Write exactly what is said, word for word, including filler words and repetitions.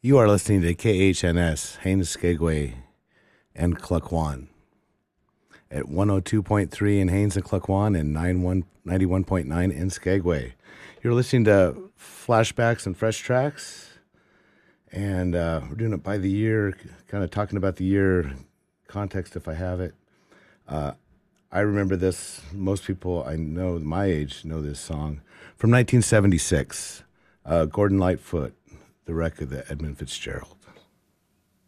You are listening to K H N S, Haines, Skagway, and Cluckwan at one oh two point three in Haines and Cluckwan and ninety-one point nine in Skagway. You're listening to Flashbacks and Fresh Tracks, and uh, we're doing it by the year, kind of talking about the year, context if I have it. Uh, I remember this, most people I know my age know this song, from nineteen seventy-six, uh, Gordon Lightfoot, the wreck of the Edmund Fitzgerald.